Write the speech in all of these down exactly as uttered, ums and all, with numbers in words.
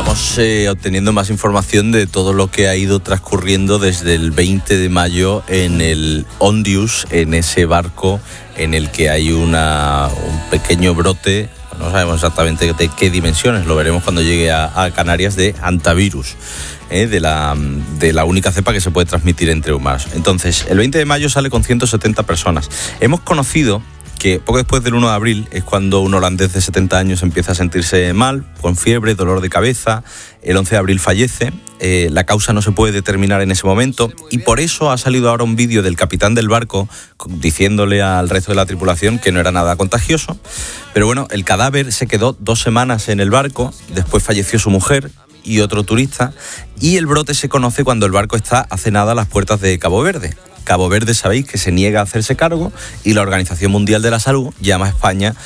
Vamos eh, obteniendo más información de todo lo que ha ido transcurriendo desde el veinte de mayo en el Ondius, en ese barco en el que hay una, un pequeño brote, no sabemos exactamente de qué dimensiones, lo veremos cuando llegue a, a Canarias, de hantavirus, eh, de, la, de la única cepa que se puede transmitir entre humanos. Entonces, el veinte de mayo sale con ciento setenta personas. Hemos conocido que poco después del uno de abril es cuando un holandés de setenta años empieza a sentirse mal, con fiebre, dolor de cabeza. El once de abril fallece, eh, la causa no se puede determinar en ese momento y por eso ha salido ahora un vídeo del capitán del barco diciéndole al resto de la tripulación que no era nada contagioso. Pero bueno, el cadáver se quedó dos semanas en el barco, después falleció su mujer y otro turista, y el brote se conoce cuando el barco está hace nada a las puertas de Cabo Verde. Cabo Verde, sabéis, que se niega a hacerse cargo y la Organización Mundial de la Salud llama a España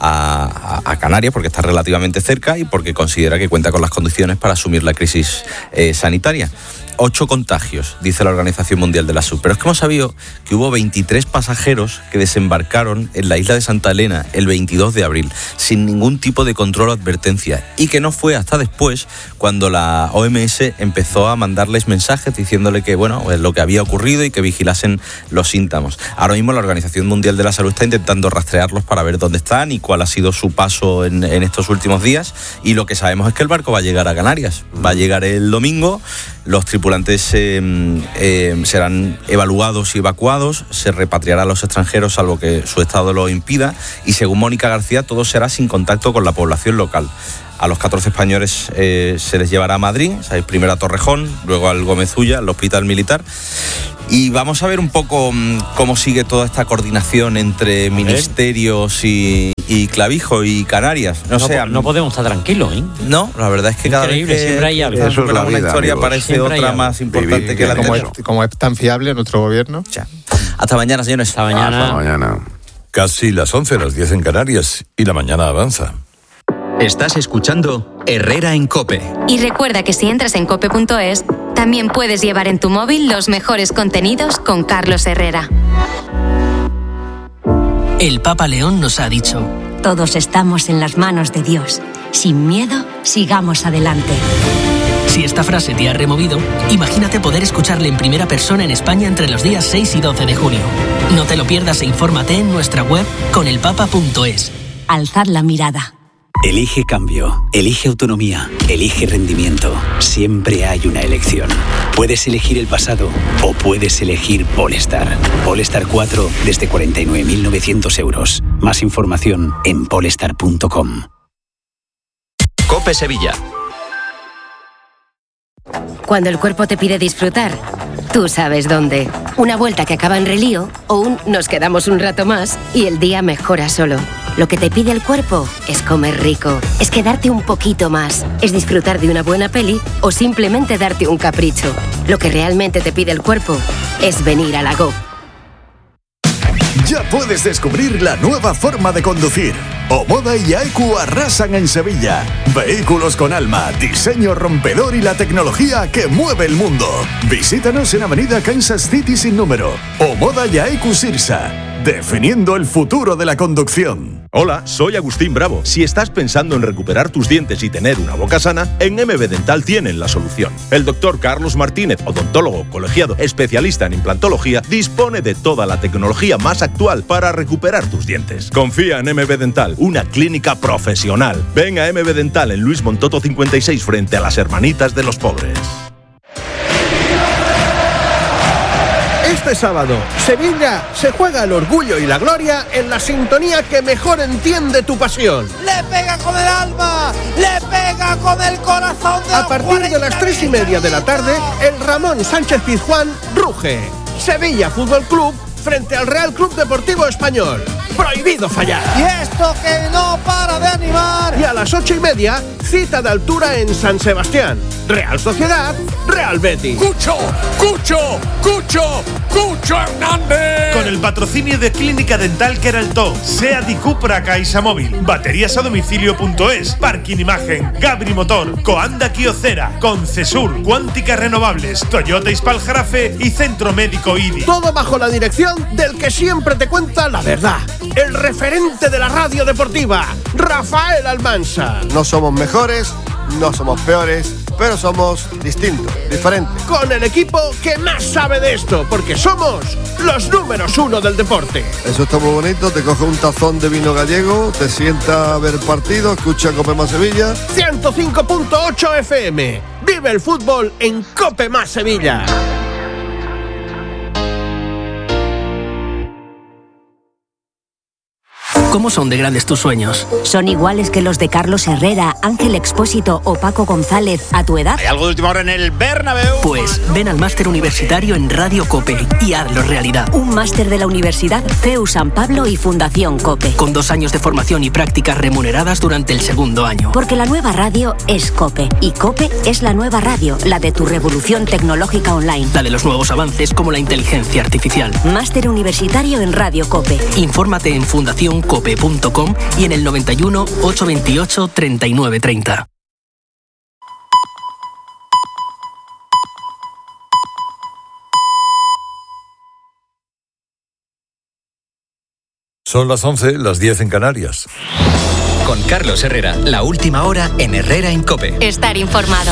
a, a, a Canarias porque está relativamente cerca y porque considera que cuenta con las condiciones para asumir la crisis eh, sanitaria. Ocho contagios, dice la Organización Mundial de la Salud. Pero es que hemos sabido que hubo veintitrés pasajeros que desembarcaron en la isla de Santa Elena el veintidós de abril, sin ningún tipo de control o advertencia, y que no fue hasta después cuando la O M S empezó a mandarles mensajes diciéndole que, bueno, pues lo que había ocurrido y que vigilasen los síntomas. Ahora mismo la Organización Mundial de la Salud está intentando rastrearlos para ver dónde están y cuál ha sido su paso en, en estos últimos días, y lo que sabemos es que el barco va a llegar a Canarias, va a llegar el domingo. Los tripulantes eh, eh, serán evaluados y evacuados, se repatriará a los extranjeros salvo que su estado lo impida, y según Mónica García todo será sin contacto con la población local. A los catorce españoles eh, se les llevará a Madrid, ¿sabéis? Primero a Torrejón, luego al Gómez Ulla, al Hospital Militar. Y vamos a ver un poco cómo sigue toda esta coordinación entre ministerios y, y Clavijo y Canarias. No, no, sé, no podemos estar tranquilos, ¿eh? No, la verdad es que cada Increíble, vez que siempre hay algo. Eso es la vida, una historia amigos. parece Siempre otra hay más algo. importante Vivir, que la como anterior. es, como es tan fiable nuestro gobierno. Ya. Hasta mañana, señores. Hasta mañana. Hasta mañana. Casi las once, las diez en Canarias, y la mañana avanza. Estás escuchando Herrera en COPE. Y recuerda que si entras en cope punto es, también puedes llevar en tu móvil los mejores contenidos con Carlos Herrera. El Papa León nos ha dicho: todos estamos en las manos de Dios. Sin miedo, sigamos adelante. Si esta frase te ha removido, imagínate poder escucharle en primera persona en España entre los días seis y doce de junio. No te lo pierdas e infórmate en nuestra web con el papa punto es. Alzad la mirada. Elige cambio, elige autonomía, elige rendimiento. Siempre hay una elección. Puedes elegir el pasado o puedes elegir Polestar. Polestar cuatro desde cuarenta y nueve mil novecientos euros. Más información en polestar punto com. COPE Sevilla. Cuando el cuerpo te pide disfrutar, tú sabes dónde. Una vuelta que acaba en relío o un nos quedamos un rato más y el día mejora solo. Lo que te pide el cuerpo es comer rico, es quedarte un poquito más, es disfrutar de una buena peli o simplemente darte un capricho. Lo que realmente te pide el cuerpo es venir a la Go. Ya puedes descubrir la nueva forma de conducir. Omoda y Aecu arrasan en Sevilla. Vehículos con alma, diseño rompedor y la tecnología que mueve el mundo. Visítanos en Avenida Kansas City sin número. Omoda y Aecu Sirsa, definiendo el futuro de la conducción. Hola, soy Agustín Bravo. Si estás pensando en recuperar tus dientes y tener una boca sana, en M B Dental tienen la solución. El doctor Carlos Martínez, odontólogo colegiado especialista en implantología, dispone de toda la tecnología más actual para recuperar tus dientes. Confía en M B Dental, una clínica profesional. Ven a M B Dental en Luis Montoto cincuenta y seis frente a las Hermanitas de los Pobres. Este sábado, Sevilla se juega el orgullo y la gloria en la sintonía que mejor entiende tu pasión. ¡Le pega con el alma! ¡Le pega con el corazón! De A partir de las tres y media de la tarde, el Ramón Sánchez Pizjuán ruge. Sevilla Fútbol Club frente al Real Club Deportivo Español. Prohibido fallar. Y esto que no para de animar. Y a las ocho y media, cita de altura en San Sebastián. Real Sociedad, Real Betis. ¡Cucho! ¡Cucho! ¡Cucho! ¡Cucho Hernández! Con el patrocinio de Clínica Dental Queraltó, SEAT y Cupra Caixa Móvil, baterías a domicilio punto es, Parking Imagen, Gabri Motor, Coanda Kiocera, Concesur, Cuántica Renovables, Toyota Ispaljarafe y Centro Médico I D I. Todo bajo la dirección del que siempre te cuenta la verdad. El referente de la radio deportiva, Rafael Almansa. No somos mejores, no somos peores, pero somos distintos, diferentes. Con el equipo que más sabe de esto, porque somos los números uno del deporte. Eso está muy bonito, te coge un tazón de vino gallego, te sienta a ver partido, escucha Cope Más Sevilla. ciento cinco punto ocho F M. Vive el fútbol en Cope Más Sevilla. ¿Cómo son de grandes tus sueños? ¿Son iguales que los de Carlos Herrera, Ángel Expósito o Paco González a tu edad? ¿Hay algo de última hora en el Bernabéu? Pues ven al máster universitario en Radio COPE y hazlo realidad. Un máster de la Universidad C E U San Pablo y Fundación COPE. Con dos años de formación y prácticas remuneradas durante el segundo año. Porque la nueva radio es COPE. Y COPE es la nueva radio, la de tu revolución tecnológica online. La de los nuevos avances como la inteligencia artificial. Máster universitario en Radio COPE. Infórmate en fundación cope punto com y en el noventa y uno, ochocientos veintiocho, treinta y nueve treinta. Son las once, las diez en Canarias. Con Carlos Herrera, la última hora en Herrera en COPE. Estar informado.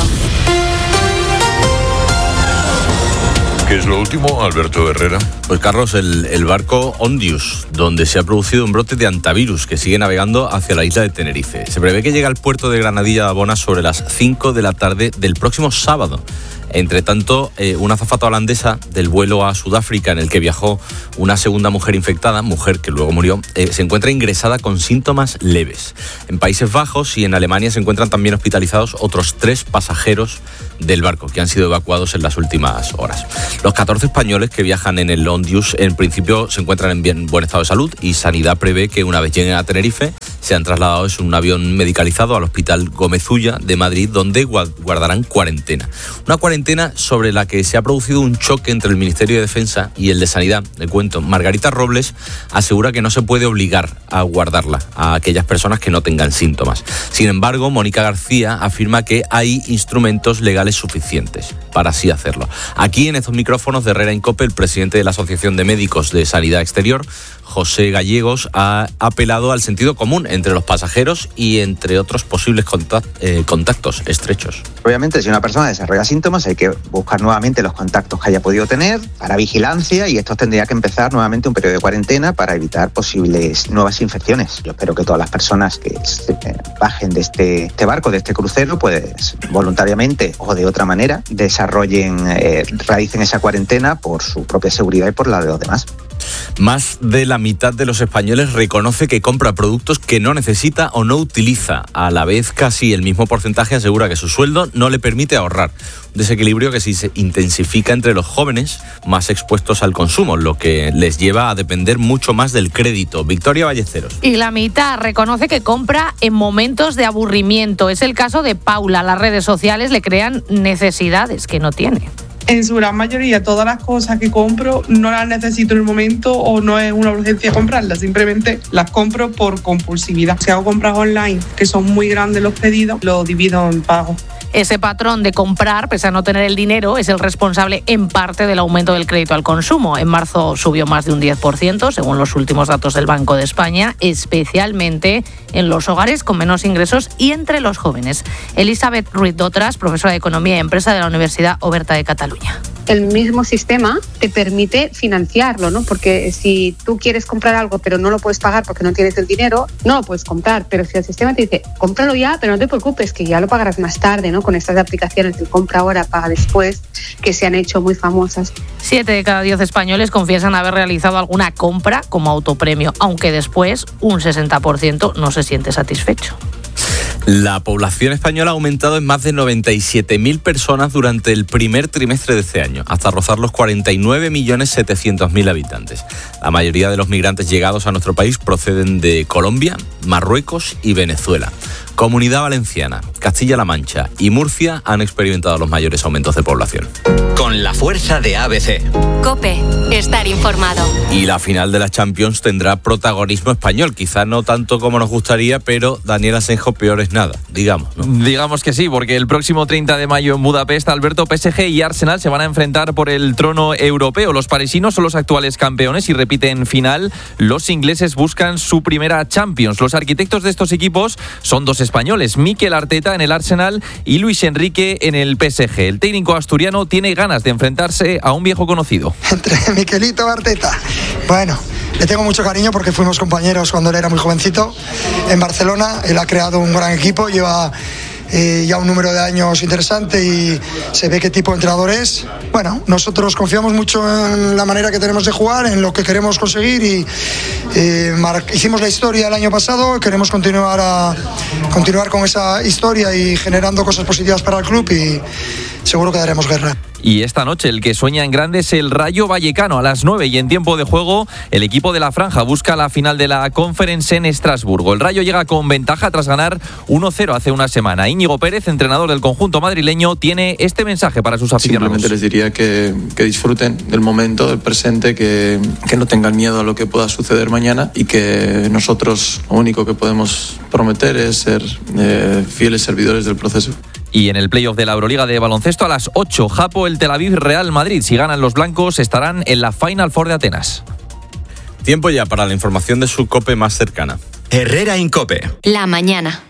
¿Qué es lo último, Alberto Herrera? Pues Carlos, el, el barco Ondius, donde se ha producido un brote de antivirus que sigue navegando hacia la isla de Tenerife. Se prevé que llegue al puerto de Granadilla de Abona sobre las cinco de la tarde del próximo sábado. Entre tanto, eh, una azafata holandesa del vuelo a Sudáfrica en el que viajó una segunda mujer infectada, mujer que luego murió, eh, se encuentra ingresada con síntomas leves. En Países Bajos y en Alemania se encuentran también hospitalizados otros tres pasajeros del barco que han sido evacuados en las últimas horas. Los catorce españoles que viajan en el Ondius en principio se encuentran en bien, buen estado de salud y Sanidad prevé que una vez lleguen a Tenerife sean trasladados en un avión medicalizado al Hospital Gómez Ulla de Madrid, donde guardarán cuarentena. Una cuarentena sobre la que se ha producido un choque entre el Ministerio de Defensa y el de Sanidad. Le cuento, Margarita Robles asegura que no se puede obligar a guardarla a aquellas personas que no tengan síntomas. Sin embargo, Mónica García afirma que hay instrumentos legales suficientes para así hacerlo. Aquí en estos micrófonos de Herrera en COPE, el presidente de la Asociación de Médicos de Sanidad Exterior, José Gallegos, ha apelado al sentido común entre los pasajeros y entre otros posibles contact, eh, contactos estrechos. Obviamente, si una persona desarrolla síntomas, hay que buscar nuevamente los contactos que haya podido tener para vigilancia y estos tendría que empezar nuevamente un periodo de cuarentena para evitar posibles nuevas infecciones. Yo espero que todas las personas que se bajen de este, este barco, de este crucero, pues voluntariamente o de otra manera desarrollen, eh, realicen esa cuarentena por su propia seguridad y por la de los demás. Más de la mitad de los españoles reconoce que compra productos que no necesita o no utiliza. A la vez, casi el mismo porcentaje asegura que su sueldo no le permite ahorrar. Un desequilibrio que sí se intensifica entre los jóvenes más expuestos al consumo, lo que les lleva a depender mucho más del crédito. Victoria Ballesteros. Y la mitad reconoce que compra en momentos de aburrimiento. Es el caso de Paula. Las redes sociales le crean necesidades que no tiene. En su gran mayoría, todas las cosas que compro no las necesito en el momento o no es una urgencia comprarlas, simplemente las compro por compulsividad. Si hago compras online, que son muy grandes los pedidos, lo divido en pagos. Ese patrón de comprar, pese a no tener el dinero, es el responsable en parte del aumento del crédito al consumo. En marzo subió más de un diez por ciento, según los últimos datos del Banco de España, especialmente en los hogares con menos ingresos y entre los jóvenes. Elizabeth Ruiz Dotras, profesora de Economía y Empresa de la Universidad Oberta de Cataluña. El mismo sistema te permite financiarlo, ¿no? Porque si tú quieres comprar algo pero no lo puedes pagar porque no tienes el dinero, no lo puedes comprar. Pero si el sistema te dice, cómpralo ya, pero no te preocupes, que ya lo pagarás más tarde, ¿no? Con estas aplicaciones de compra ahora, paga después, que se han hecho muy famosas. Siete de cada diez españoles confiesan haber realizado alguna compra como autopremio, aunque después un sesenta por ciento no se siente satisfecho. La población española ha aumentado en más de noventa y siete mil personas durante el primer trimestre de este año, hasta rozar los cuarenta y nueve millones setecientos mil habitantes. La mayoría de los migrantes llegados a nuestro país proceden de Colombia, Marruecos y Venezuela. Comunidad Valenciana, Castilla-La Mancha y Murcia han experimentado los mayores aumentos de población. Con la fuerza de A B C. COPE, estar informado. Y la final de la Champions tendrá protagonismo español, quizá no tanto como nos gustaría, pero Daniel Asenjo, peor es nada, digamos, ¿no? Digamos que sí, porque el próximo treinta de mayo en Budapest, Alberto, P S G y Arsenal se van a enfrentar por el trono europeo. Los parisinos son los actuales campeones y repiten final. Los ingleses buscan su primera Champions. Los arquitectos de estos equipos son dos españoles, Mikel Arteta en el Arsenal y Luis Enrique en el P S G. El técnico asturiano tiene ganas de enfrentarse a un viejo conocido. Entre Mikelito y Arteta, bueno, le tengo mucho cariño porque fuimos compañeros cuando él era muy jovencito en Barcelona. Él ha creado un gran equipo, lleva eh, ya un número de años interesante y se ve qué tipo de entrenador es. Bueno, nosotros confiamos mucho en la manera que tenemos de jugar, en lo que queremos conseguir y eh, mar- hicimos la historia el año pasado, queremos continuar, a, continuar con esa historia y generando cosas positivas para el club y seguro que daremos guerra. Y esta noche el que sueña en grande es el Rayo Vallecano a las nueve y en tiempo de juego el equipo de la Franja busca la final de la Conference en Estrasburgo. El Rayo llega con ventaja tras ganar uno cero hace una semana. Íñigo Pérez, entrenador del conjunto madrileño, tiene este mensaje para sus aficionados. Simplemente les diría que, que disfruten del momento, del presente, que, que no tengan miedo a lo que pueda suceder mañana y que nosotros lo único que podemos prometer es ser eh, fieles servidores del proceso. Y en el playoff de la Euroliga de baloncesto a las ocho, Japo, el Tel Aviv, Real Madrid. Si ganan los blancos estarán en la Final Four de Atenas. Tiempo ya para la información de su COPE más cercana. Herrera Incope. La mañana.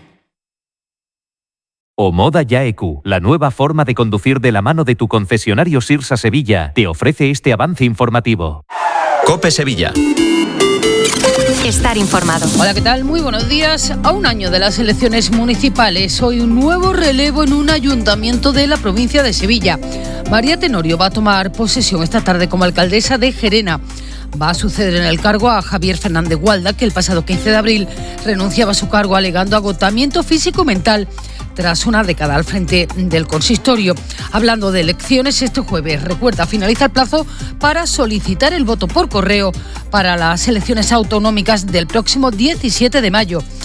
Omoda Yaeku, la nueva forma de conducir de la mano de tu concesionario Sirsa Sevilla, te ofrece este avance informativo. COPE Sevilla. Estar informado. Hola, ¿qué tal? Muy buenos días. A un año de las elecciones municipales, hoy un nuevo relevo en un ayuntamiento de la provincia de Sevilla. María Tenorio va a tomar posesión esta tarde como alcaldesa de Gerena. Va a suceder en el cargo a Javier Fernández Gualda, que el pasado quince de abril renunciaba a su cargo alegando agotamiento físico y mental tras una década al frente del consistorio. Hablando de elecciones, este jueves, recuerda, finaliza el plazo para solicitar el voto por correo para las elecciones autonómicas del próximo diecisiete de mayo.